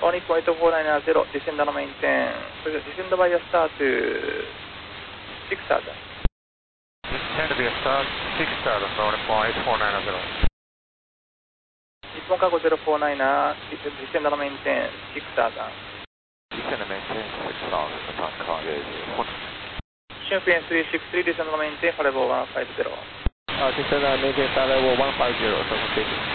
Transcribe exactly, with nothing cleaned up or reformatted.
Only point four nine zero, descend on maintain. Descend via start to six thousand. Descend via start six thousand, only point four nine zero. 日本カゴゼロフォーナイナー、descend on maintain six thousand. Descend and maintain six thousand, attack Cargo one. Shunpien three six three, descend on maintain five one five zero. Uh, descend and maintain five one five zero, so complete.